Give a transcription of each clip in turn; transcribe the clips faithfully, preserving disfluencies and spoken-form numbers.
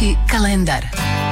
Muzički kalendar.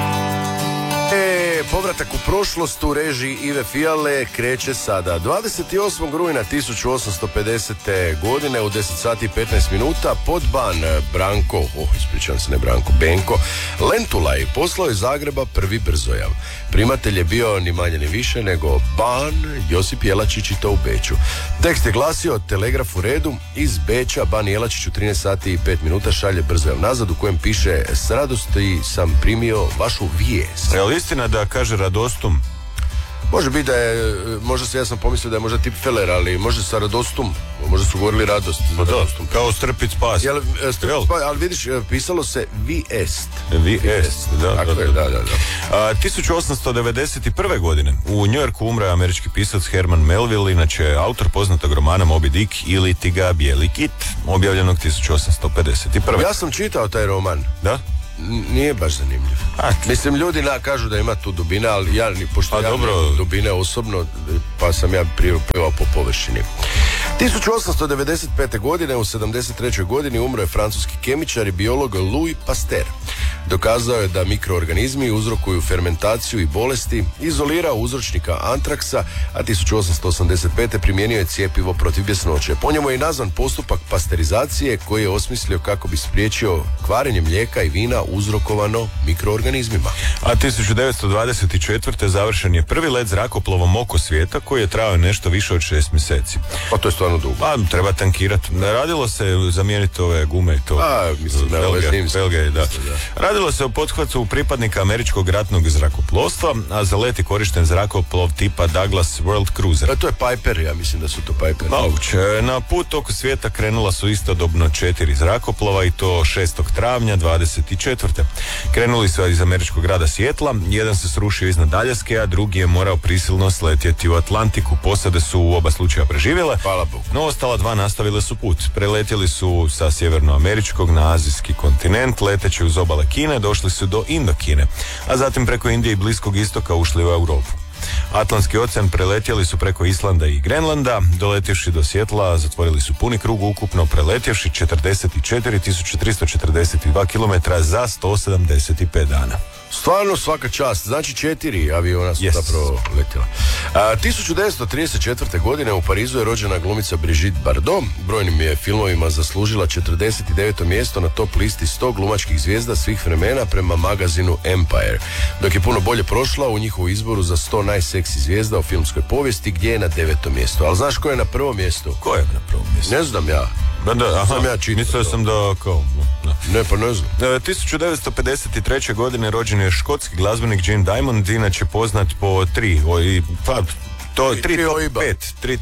E, povratak u prošlost u režiji Ive Fiale kreće sada. dvadeset osmog rujna tisuću osamsto pedesete. godine u deset sati i petnaest minuta pod ban Branko, oh, ispričavam se, ne Branko, Benko Lentulaj poslao iz Zagreba prvi brzojav. Primatelj je bio ni manje ni više nego ban Josip Jelačić i to u Beču. Tekst je glasio: telegraf u redu, iz Beča ban Jelačić u trinaest sati i pet minuta šalje brzojav nazad u kojem piše: s radosti sam primio vašu vijest. Je li istina da kaže radostum? Može biti da je, možda se, ja sam pomislio da je možda tip feler, ali može sa radostum, možda su govorili radost. Pa da, kao strpic pas. Jel, strpic pas, ali vidiš, pisalo se vijest. Vijest, da, tako da, je, da, da, da. A, tisuću osamsto devedeset prve. godine u Njujorku umre američki pisac Herman Melville, inače autor poznatog romana Moby Dick ili Ti ga bijeli kit, objavljenog tisuću osamsto pedeset prve. Ja sam čitao taj roman. Da? Nije baš zanimljiv. A, Mislim, ljudi na, kažu da ima tu dubina, ali ja, pošto a, ja dobro. nemam dubine osobno, pa sam ja plivao po površini. tisuću osamsto devedeset pete. godine u sedamdeset trećoj. godini umro je francuski kemičar i biolog Louis Pasteur. Dokazao je da mikroorganizmi uzrokuju fermentaciju i bolesti, izolirao uzročnika antraksa, a tisuću osamsto osamdeset pete. primijenio je cjepivo protiv bjesnoće. Po njemu je i nazvan postupak pasterizacije koji je osmislio kako bi spriječio kvarenje mlijeka i vina uzrokovano mikroorganizmima. A tisuću devetsto dvadeset četvrte. završen je prvi let zrakoplovom oko svijeta koji je trajao nešto više od šest mjeseci. Pa to je stvarno dugo. Pa treba tankirati. Radilo se zamijeniti ove gume i to. A, mislim, da, ove zimske. Belgije, da. Radilo se o pothvatu pripadnika američkog ratnog zrakoplovstva, a za let je korišten zrakoplov tipa Douglas World Cruiser. A to je Piper, ja mislim da su to Piper. Moguće. Na put oko svijeta krenula su istodobno četiri zrakoplova i to šestog travnja dvadeset četvrte. Krenuli su iz američkog grada Sijetla, jedan se srušio iznad Aljaske, a drugi je morao prisilno sletjeti u Atlantiku. Posade su u oba slučaja preživjele, hvala Bogu. no ostala dva nastavile su put. Preletjeli su sa sjevernoameričkog na azijski kontinent, leteći uz obale Kine, došli su do Indokine, a zatim preko Indije i Bliskog istoka ušli u Europu. Atlantski ocean preletjeli su preko Islanda i Grenlanda, doletjevši do Sijetla zatvorili su puni krug, ukupno preletjevši četrdeset četiri tisuće tristo četrdeset dva kilometra za sto sedamdeset pet dana. Stvarno svaka čast, znači četiri aviona su yes. zapravo letjela. A, tisuću devetsto trideset četvrte. godine u Parizu je rođena glumica Brigitte Bardot. Brojnim je filmovima zaslužila četrdeset deveto mjesto na top listi sto glumačkih zvijezda svih vremena prema magazinu Empire. Dok je puno bolje prošla u njihovu izboru za sto najseksi zvijezda u filmskoj povijesti gdje je na devetom mjestu. Ali znaš ko je na prvom mjestu? Ko je na prvom mjestu? Ne znam ja. Da, da, aha, Znam ja čitao. mislio sam da kao... Da. Ne, pa ne znam. E, tisuću devetsto pedeset treće. godine rođen je škotski glazbenik Gene Diamond, inače poznat po tri, oj, pa, to, tri, tri top oiba. pet, tri,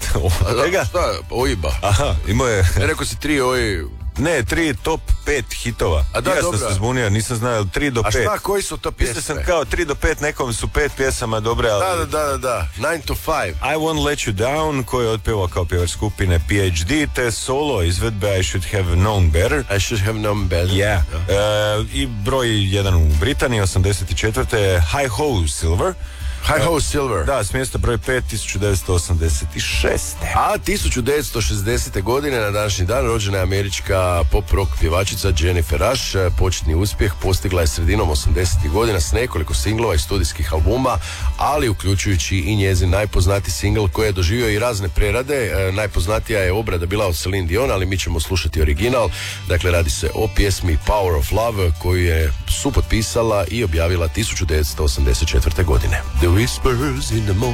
A Ega? šta, oiba? Aha, imao je... Ne, rekao si tri oj... Ne, tri top pet hitova. A da, ja dobra. sam se zbunio, nisam znao, tri do A pet. šta, koji su to pjesme? Mislio sam kao tri do pet, nekom su pet pjesama dobre, ali... Da, da, da, da, nine to five. I Won't Let You Down, koji je otpevao kao pjevač skupine P H D, te solo izvedbe I Should Have Known Better. I should have known better. Yeah. E, I broj jedan u Britaniji, osamdeset četvrte. Hi Ho Silver. Hi Ho Silver. Da, s mjesta broj pet, tisuću devetsto osamdeset šeste. A tisuću devetsto šezdesete. godine na današnji dan rođena je američka pop rock pjevačica Jennifer Rush. Početni uspjeh postigla je sredinom osamdesetih godina s nekoliko singlova i studijskih albuma, ali uključujući i njezin najpoznatiji singl koji je doživio i razne prerade. E, najpoznatija je obrada bila od Celine Dion, ali mi ćemo slušati original. Dakle, radi se o pjesmi Power of Love koju je supotpisala i objavila tisuću devetsto osamdeset četvrte. godine. The whispers in the morning.